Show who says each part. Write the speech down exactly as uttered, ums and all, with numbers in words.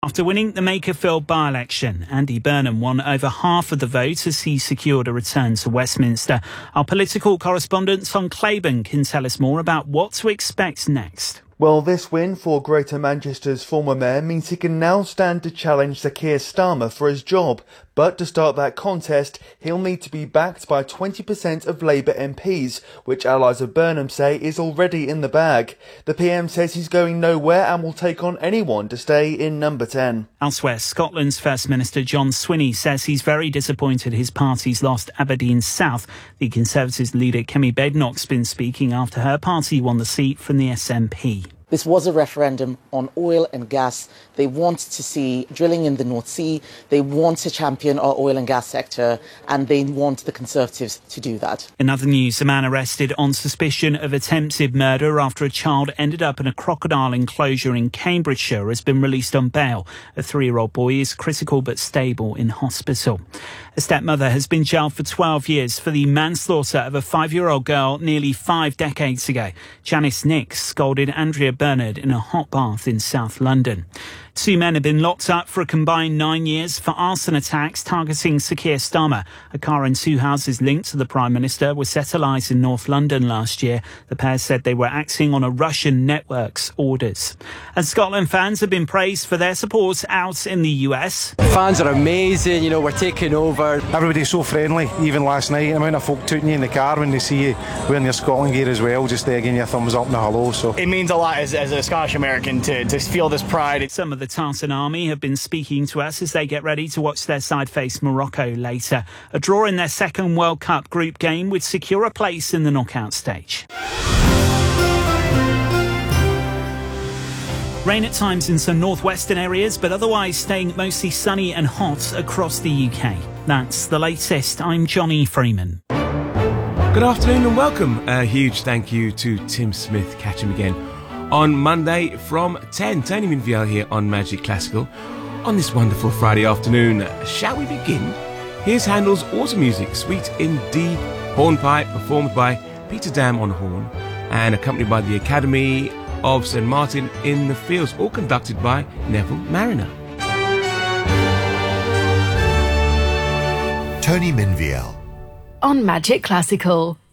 Speaker 1: After winning the Makerfield by-election, Andy Burnham won over half of the vote as he secured a return to Westminster. Our political correspondent Tom Claiborne can tell us more about what to expect next.
Speaker 2: Well, this win for Greater Manchester's former mayor means he can now stand to challenge Sir Keir Starmer for his job. But to start that contest, he'll need to be backed by twenty percent of Labour M Ps, which allies of Burnham say is already in the bag. The P M says he's going nowhere and will take on anyone to stay in number ten.
Speaker 1: Elsewhere, Scotland's First Minister John Swinney says he's very disappointed his party's lost Aberdeen South. The Conservatives leader Kemi Badenoch's been speaking after her party won the seat from the S N P.
Speaker 3: This was a referendum on oil and gas. They want to see drilling in the North Sea. They want to champion our oil and gas sector, and they want the Conservatives to do that.
Speaker 1: In other news, a man arrested on suspicion of attempted murder after a child ended up in a crocodile enclosure in Cambridgeshire has been released on bail. A three-year-old boy is critical but stable in hospital. A stepmother has been jailed for twelve years for the manslaughter of a five-year-old girl nearly five decades ago. Janice Nix scolded Andrea Bernard in a hot bath in South London. Two men have been locked up for a combined nine years for arson attacks targeting Sir Keir Starmer. A car and two houses linked to the Prime Minister were set alight in North London last year. The pair said they were acting on a Russian network's orders. And Scotland fans have been praised for their support out in the U S.
Speaker 4: Fans are amazing, you know, we're taking over.
Speaker 5: Everybody's so friendly, even last night. The amount of folk tooting you in the car when they see you wearing your Scotland gear as well, just there giving you a thumbs up and a hello. So
Speaker 6: it means a lot as, as a Scottish American to, to feel this pride.
Speaker 1: Some of the Tartan Army have been speaking to us as they get ready to watch their side face Morocco later. A draw in their second World Cup group game would secure a place in the knockout stage. Rain at times in some northwestern areas, but otherwise staying mostly sunny and hot across the U K. That's the latest. I'm Johnny Freeman.
Speaker 7: Good afternoon and welcome. A huge thank you to Tim Smith. Catch him again on Monday from ten. Tony Minviel here on Magic Classical on this wonderful Friday afternoon. Shall we begin? Here's Handel's Autumn Music, Suite in D, Hornpipe, performed by Peter Dam on horn and accompanied by the Academy of Saint Martin in the Fields, all conducted by Neville Mariner.
Speaker 8: Tony Minviel
Speaker 9: on Magic Classical.